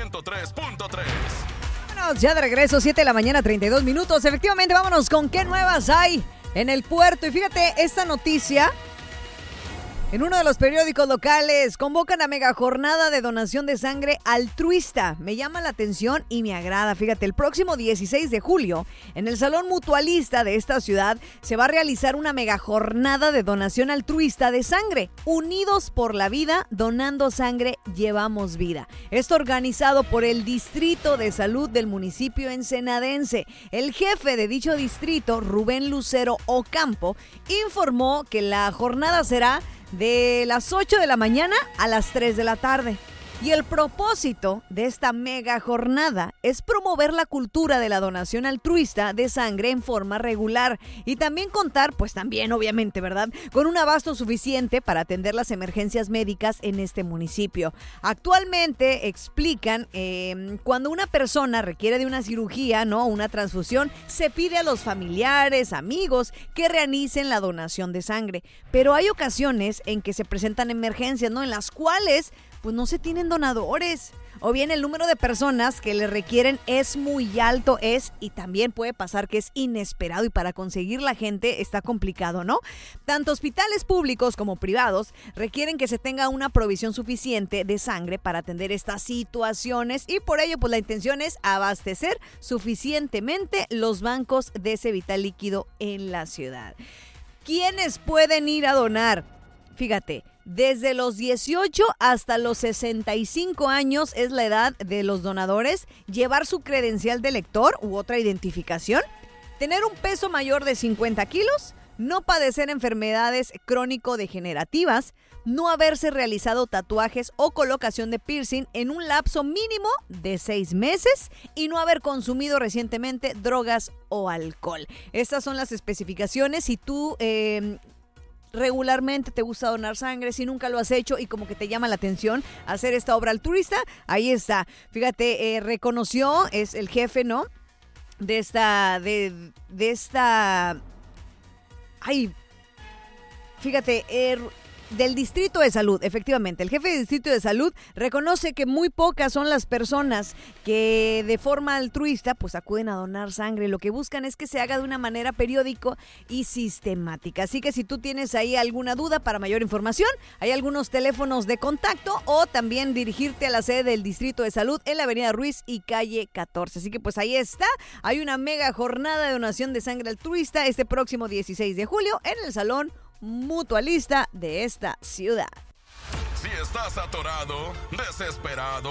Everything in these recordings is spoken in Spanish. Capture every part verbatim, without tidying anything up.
ciento tres punto tres. Vámonos, ya de regreso, siete de la mañana, treinta y dos minutos. Efectivamente, vámonos con qué nuevas hay en el puerto. Y fíjate, esta noticia... En uno de los periódicos locales convocan a mega jornada de donación de sangre altruista. Me llama la atención y me agrada. Fíjate, el próximo dieciséis de julio, en el Salón Mutualista de esta ciudad, se va a realizar una mega jornada de donación altruista de sangre. Unidos por la vida, donando sangre, llevamos vida. Esto organizado por el Distrito de Salud del municipio ensenadense. El jefe de dicho distrito, Rubén Lucero Ocampo, informó que la jornada será de las ocho de la mañana a las tres de la tarde. Y el propósito de esta mega jornada es promover la cultura de la donación altruista de sangre en forma regular y también contar, pues también obviamente, ¿verdad?, con un abasto suficiente para atender las emergencias médicas en este municipio. Actualmente explican, eh, cuando una persona requiere de una cirugía, ¿no?, una transfusión, se pide a los familiares, amigos, que realicen la donación de sangre. Pero hay ocasiones en que se presentan emergencias, ¿no?, en las cuales pues no se tienen donadores, o bien el número de personas que le requieren es muy alto, es y también puede pasar que es inesperado y para conseguir la gente está complicado, ¿no? Tanto hospitales públicos como privados requieren que se tenga una provisión suficiente de sangre para atender estas situaciones y por ello pues la intención es abastecer suficientemente los bancos de ese vital líquido en la ciudad. ¿Quiénes pueden ir a donar? Fíjate, desde los dieciocho hasta los sesenta y cinco años es la edad de los donadores, llevar su credencial de lector u otra identificación, tener un peso mayor de cincuenta kilos, no padecer enfermedades crónico-degenerativas, no haberse realizado tatuajes o colocación de piercing en un lapso mínimo de seis meses y no haber consumido recientemente drogas o alcohol. Estas son las especificaciones. Si tú... Eh, regularmente te gusta donar sangre, si nunca lo has hecho y como que te llama la atención hacer esta obra altruista, ahí está. Fíjate, eh, reconoció, es el jefe, ¿no? De esta, de, de esta, ay, fíjate, eh, del Distrito de Salud, efectivamente, el jefe del Distrito de Salud reconoce que muy pocas son las personas que de forma altruista pues acuden a donar sangre. Lo que buscan es que se haga de una manera periódica y sistemática. Así que si tú tienes ahí alguna duda, para mayor información, hay algunos teléfonos de contacto o también dirigirte a la sede del Distrito de Salud en la avenida Ruiz y calle catorce. Así que pues ahí está, hay una mega jornada de donación de sangre altruista este próximo dieciséis de julio en el Salón Mutualista de esta ciudad. Si estás atorado, desesperado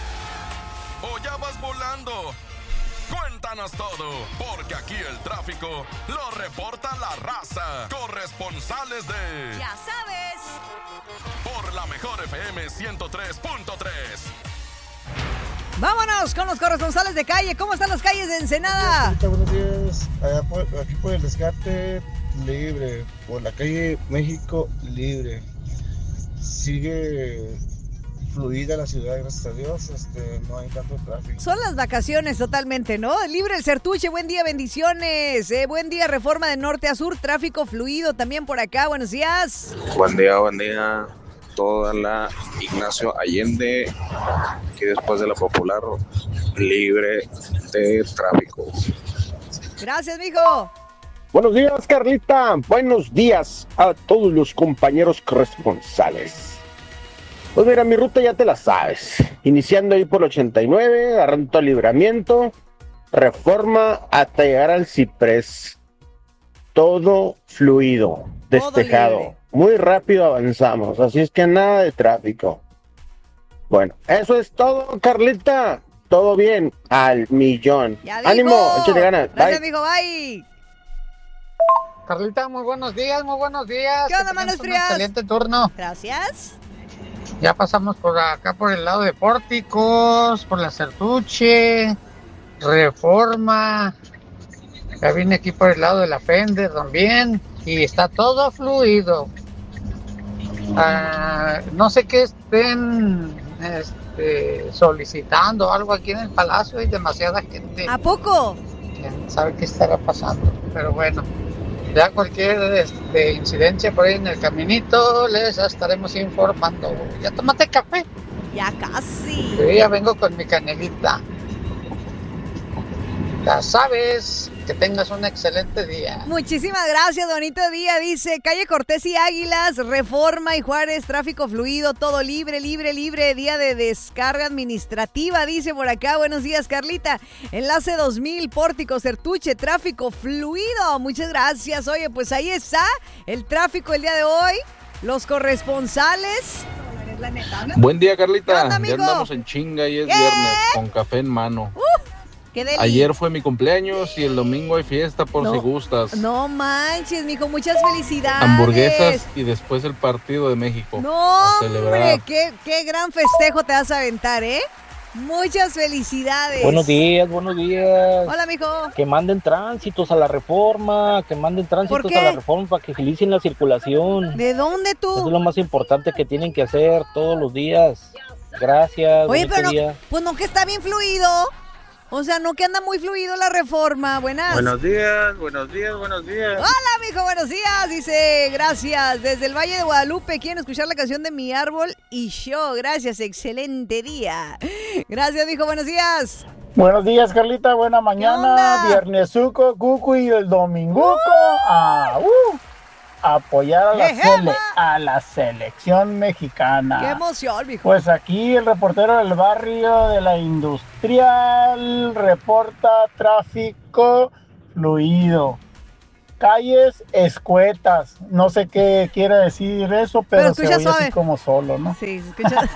o ya vas volando, cuéntanos todo, porque aquí el tráfico lo reporta la raza. Corresponsales de... Ya sabes. Por la mejor F M ciento tres punto tres. Vámonos con los corresponsales de calle. ¿Cómo están las calles de Ensenada? Buenos días. Allá por, aquí por el Descarte, libre. Por la calle México, libre. Sigue fluida la ciudad, gracias a Dios. Este, no hay tanto tráfico. Son las vacaciones totalmente, ¿no? Libre el Certuche, buen día, bendiciones. Eh, buen día, Reforma de norte a sur, tráfico fluido también por acá. Buenos días. Buen día, buen día. Toda la Ignacio Allende, que después de la Popular, libre de tráfico. Gracias, mijo. Buenos días, Carlita. Buenos días a todos los compañeros corresponsales. Pues mira, mi ruta ya te la sabes. Iniciando ahí por el ochenta y nueve, agarrando el Libramiento, Reforma hasta llegar al Ciprés. Todo fluido, despejado. Todo muy rápido avanzamos, así es que nada de tráfico. Bueno, eso es todo, Carlita. Todo bien, al millón. ¡Ánimo! ¡Échale ganas! Gracias, amigo, bye. Carlita, muy buenos días, muy buenos días. ¿Qué onda, manos frías? Excelente turno. Gracias. Ya pasamos por acá, por el lado de Pórticos, por la Certuche, Reforma. Ya vine aquí por el lado de la Fender también. Y está todo fluido. Ah, no sé qué estén este, solicitando algo aquí en el Palacio. Hay demasiada gente. ¿A poco? ¿Quién sabe qué estará pasando? Pero bueno, ya cualquier este, incidencia por ahí en el caminito les estaremos informando. ¿Ya tomaste café? Ya casi. Yo ya vengo con mi canelita. Ya sabes, que tengas un excelente día. Muchísimas gracias, bonito día. Dice, calle Cortés y Águilas, Reforma y Juárez, tráfico fluido, todo libre, libre, libre. Día de descarga administrativa, dice por acá. Buenos días, Carlita. Enlace dos mil, Pórtico, Certuche, tráfico fluido. Muchas gracias. Oye, pues ahí está el tráfico el día de hoy. Los corresponsales. Buen día, Carlita. ¿Qué onda, amigo? Ya andamos en chinga y es ¿Qué? viernes, con café en mano. Uh, qué deli. Ayer fue mi cumpleaños y el domingo hay fiesta por no, si gustas. No manches, mijo, muchas felicidades. Hamburguesas y después el partido de México. No, A celebrar. hombre, qué, qué gran festejo te vas a aventar, ¿eh? Muchas felicidades. Buenos días, buenos días. Hola, mijo. Que manden tránsitos a la Reforma, que manden tránsitos ¿Por qué? a la Reforma para que agilicen la circulación. ¿De dónde tú? Eso es lo más importante que tienen que hacer todos los días. Gracias. Oye, pero no, día. pues no que está bien fluido. O sea, no que anda muy fluido la Reforma. Buenas. Buenos días, buenos días, buenos días. Hola, mijo, buenos días. Dice, gracias. Desde el Valle de Guadalupe, quieren escuchar la canción de Mi Árbol y yo. Gracias, excelente día. Gracias, mijo, buenos días. Buenos días, Carlita, buena mañana. Viernesuco, cucu y el dominguco. Uh. Ah, uh. Apoyar a la, sele a la selección mexicana. ¡Qué emoción, mijo! Pues aquí el reportero del barrio de la Industrial reporta tráfico fluido. Calles escuetas. No sé qué quiere decir eso, pero, pero se oye suave. Así como solo, ¿no? Sí, se escucha.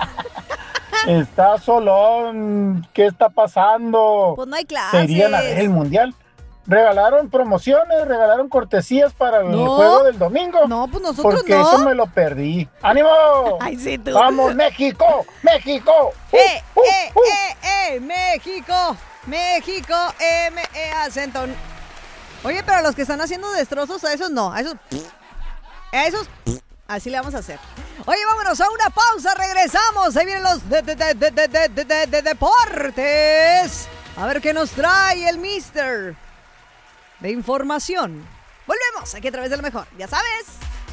Está solón. ¿Qué está pasando? Pues no hay clases. Serían a ver el mundial. Regalaron promociones, regalaron cortesías para el no, juego del domingo. No, pues nosotros porque no. Porque eso me lo perdí. ¡Ánimo! Ay, sí, tú. ¡Vamos, México! ¡México! ¡Eh, uh, uh, eh, uh. eh, eh! ¡México! ¡México! M E acento. Oye, pero los que están haciendo destrozos, a esos no. A esos... A esos... Así le vamos a hacer. Oye, vámonos a una pausa. Regresamos. Ahí vienen los de, de, de, de, de, de, de, de, de deportes. A ver qué nos trae el mister de información. Volvemos aquí a través de lo mejor, ya sabes.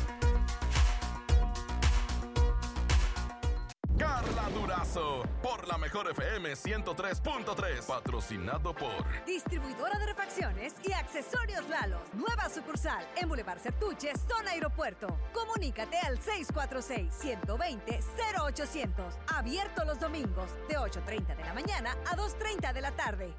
Carla Durazo, por la mejor F M ciento tres punto tres, patrocinado por Distribuidora de Refacciones y Accesorios Lalos. Nueva sucursal en Boulevard Certuche, zona aeropuerto. Comunícate al seis cuatro seis, uno dos cero, cero ochocientos. Abierto los domingos de ocho treinta de la mañana a dos treinta de la tarde.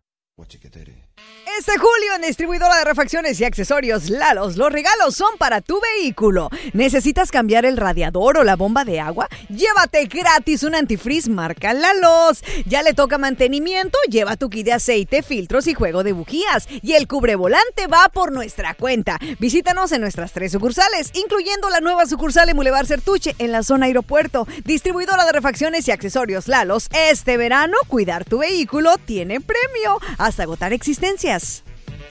Este julio en Distribuidora de Refacciones y Accesorios Lalos, los regalos son para tu vehículo. ¿Necesitas cambiar el radiador o la bomba de agua? Llévate gratis un antifreeze marca Lalos. ¿Ya le toca mantenimiento? Lleva tu kit de aceite, filtros y juego de bujías. Y el cubrevolante va por nuestra cuenta. Visítanos en nuestras tres sucursales, incluyendo la nueva sucursal en Boulevard Certuche, en la zona aeropuerto. Distribuidora de Refacciones y Accesorios Lalos. Este verano, cuidar tu vehículo tiene premio. Hasta agotar existencias.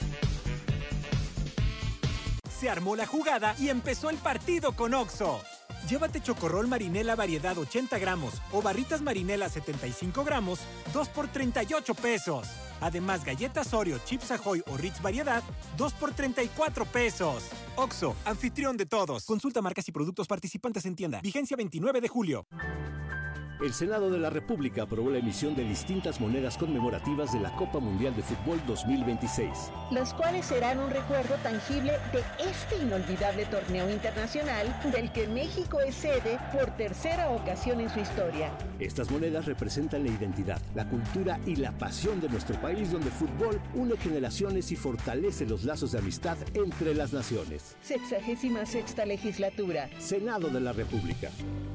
Se armó la jugada y empezó el partido con Oxxo. Llévate chocorrol marinela variedad ochenta gramos o barritas marinela setenta y cinco gramos, dos por treinta y ocho pesos. Además, galletas Oreo, Chips Ahoy o Ritz variedad, dos por treinta y cuatro pesos. Oxxo, anfitrión de todos. Consulta marcas y productos participantes en tienda. Vigencia veintinueve de julio. El Senado de la República aprobó la emisión de distintas monedas conmemorativas de la Copa Mundial de Fútbol dos mil veintiséis. Los cuales serán un recuerdo tangible de este inolvidable torneo internacional del que México es sede por tercera ocasión en su historia. Estas monedas representan la identidad, la cultura y la pasión de nuestro país, donde el fútbol une generaciones y fortalece los lazos de amistad entre las naciones. Sexagésima sexta legislatura. Senado de la República.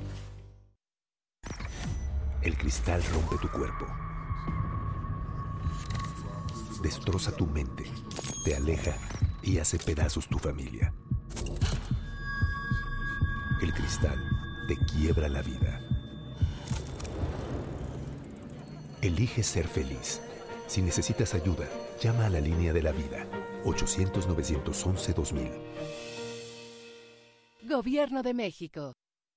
El cristal rompe tu cuerpo, destroza tu mente, te aleja y hace pedazos tu familia. El cristal te quiebra la vida. Elige ser feliz. Si necesitas ayuda, llama a la línea de la vida, ochocientos, novecientos once, dos mil. Gobierno de México.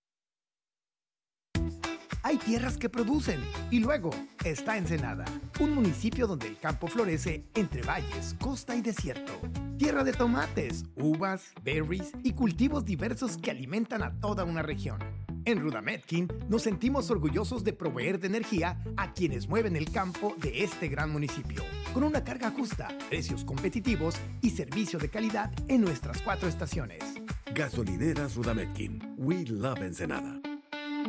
Hay tierras que producen y luego está Ensenada, un municipio donde el campo florece entre valles, costa y desierto. Tierra de tomates, uvas, berries y cultivos diversos que alimentan a toda una región. En Rudametkin nos sentimos orgullosos de proveer de energía a quienes mueven el campo de este gran municipio, con una carga justa, precios competitivos y servicio de calidad en nuestras cuatro estaciones. Gasolineras Rudametkin. We love Ensenada.